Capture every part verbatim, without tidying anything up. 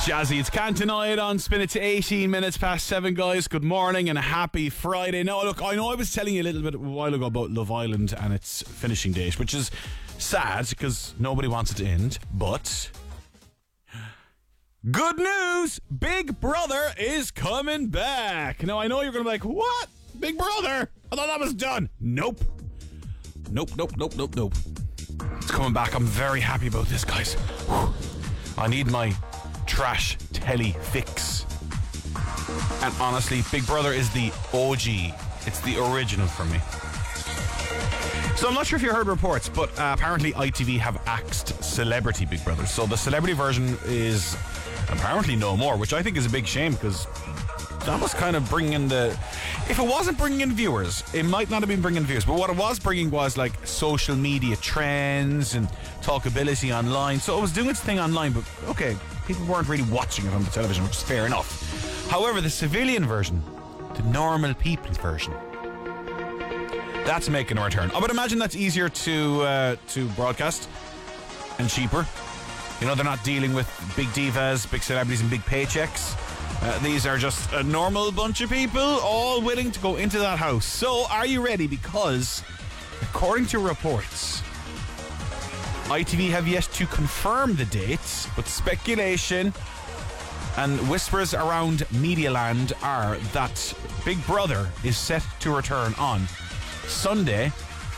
Jazzy, it's Can't Deny It on Spin It to eighteen minutes past seven, guys. Good morning and a happy Friday. Now, look, I know I was telling you a little bit a while ago about Love Island and its finishing date, which is sad because nobody wants it to end, but good news! Big Brother is coming back. Now, I know you're going to be like, what? Big Brother? I thought that was done. Nope. Nope, nope, nope, nope, nope. It's coming back. I'm very happy about this, guys. Whew. I need my trash telly fix. And honestly, Big Brother is the O G. It's the original for me. So I'm not sure if you heard reports, but uh, apparently I T V have axed Celebrity Big Brother. So the celebrity version is apparently no more, which I think is a big shame because that was kind of bringing in the... If it wasn't bringing in viewers, it might not have been bringing in viewers, but what it was bringing was like social media trends and talkability online. So it was doing its thing online, but okay, people weren't really watching it on the television, which is fair enough. However, the civilian version, the normal people's version, that's making a return. I would imagine that's easier to uh, to broadcast and cheaper. You know, they're not dealing with big divas, big celebrities and big paychecks. Uh, these are just a normal bunch of people all willing to go into that house. So, are you ready? Because, according to reports, I T V have yet to confirm the dates, but speculation and whispers around Medialand are that Big Brother is set to return on Sunday,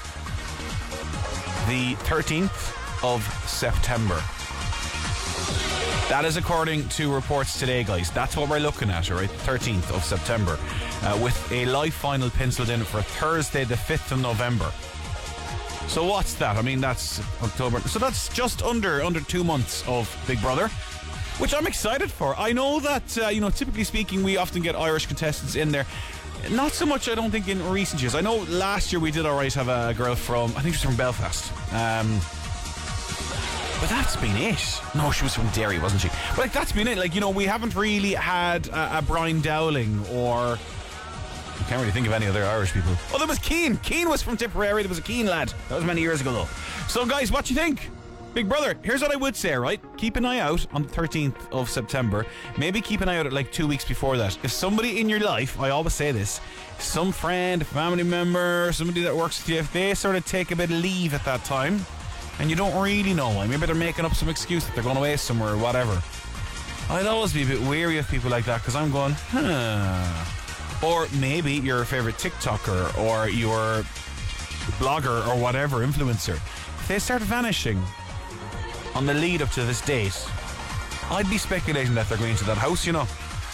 the thirteenth of September. That is according to reports today, guys. That's what we're looking at, all right? thirteenth of September. Uh, with a live final penciled in for Thursday, the fifth of November. So what's that? I mean, that's October. So that's just under under two months of Big Brother, which I'm excited for. I know that, uh, you know, typically speaking, we often get Irish contestants in there. Not so much, I don't think, in recent years. I know last year we did all right have a girl from, I think she was from Belfast. Um... But that's been it. No, she was from Derry, wasn't she? But like, that's been it. Like, you know, we haven't really had a, a Brian Dowling or... I can't really think of any other Irish people. Oh, there was Keane. Keane was from Tipperary. There was a Keane lad. That was many years ago, though. So, guys, what do you think? Big Brother, here's what I would say, right? Keep an eye out on the thirteenth of September. Maybe keep an eye out at like two weeks before that. If somebody in your life, I always say this, some friend, family member, somebody that works with you, if they sort of take a bit of leave at that time, and you don't really know why, maybe they're making up some excuse that they're going away somewhere or whatever, I'd always be a bit wary of people like that because I'm going, huh. Or maybe your favourite TikToker or your blogger or whatever, influencer, if they start vanishing on the lead up to this date, I'd be speculating that they're going to that house, you know.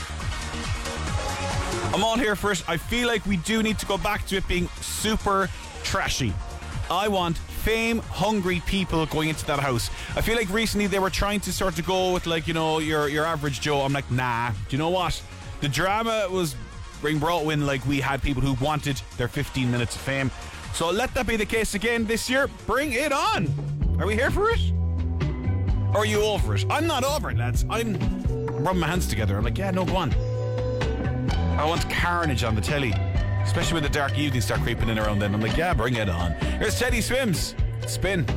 I'm all here for it. I feel like we do need to go back to it being super trashy. I want fame-hungry people going into that house. I feel like recently they were trying to sort of go with, like, you know, your your average Joe. I'm like, nah. Do you know what? The drama was being brought in like we had people who wanted their fifteen minutes of fame. So let that be the case again this year. Bring it on. Are we here for it? Or are you over it? I'm not over it, lads. I'm rubbing my hands together. I'm like, yeah, no, go on. I want carnage on the telly. Especially when the dark evenings start creeping in around then. I'm like, yeah, bring it on. Here's Teddy Swims. Spin.